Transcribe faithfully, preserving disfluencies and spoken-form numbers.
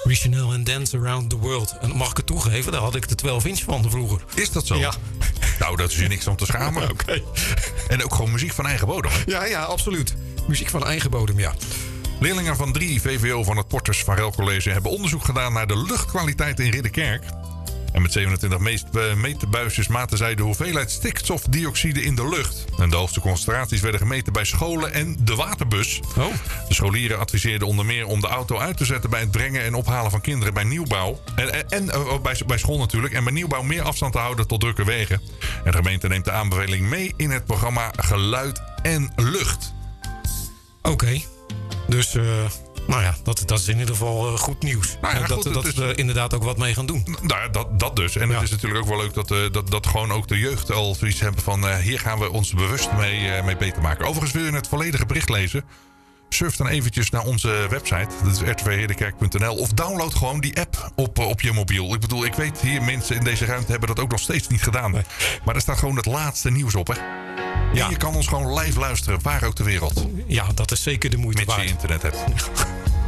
Chanel and Dance Around the World. En mag ik het toegeven, daar had ik de twaalf inch van vroeger. Is dat zo? Ja. Nou, dat is je niks om te schamen. Oké. Okay. En ook gewoon muziek van eigen bodem. Ja, ja, absoluut. Muziek van eigen bodem, ja. Leerlingen van drie V V O van het Porters Varel College hebben onderzoek gedaan naar de luchtkwaliteit in Ridderkerk. En met zevenentwintig meterbuisjes maten zij de hoeveelheid stikstofdioxide in de lucht. En de hoogste concentraties werden gemeten bij scholen en de waterbus. Oh. De scholieren adviseerden onder meer om de auto uit te zetten bij het brengen en ophalen van kinderen bij nieuwbouw. En, en, en uh, bij, bij school natuurlijk. En bij nieuwbouw meer afstand te houden tot drukke wegen. En de gemeente neemt de aanbeveling mee in het programma Geluid en Lucht. Oké. Okay. Dus... Uh... Nou ja, dat, dat is in ieder geval uh, goed nieuws. Nou ja, dat goed, dat we er inderdaad ook wat mee gaan doen. Nou, dat, dat dus. En ja. Het is natuurlijk ook wel leuk dat, uh, dat, dat gewoon ook de jeugd al zoiets hebben van... Uh, hier gaan we ons bewust mee, uh, mee beter maken. Overigens wil je het volledige bericht lezen? Surf dan eventjes naar onze website. Dat is r t v ridderkerk punt n l. Of download gewoon die app op, op je mobiel. Ik bedoel, ik weet hier mensen in deze ruimte hebben dat ook nog steeds niet gedaan. Nee. Maar er staat gewoon het laatste nieuws op, hè? Ja. En je kan ons gewoon live luisteren, waar ook ter wereld. Ja, dat is zeker de moeite waard. Mits je internet hebt.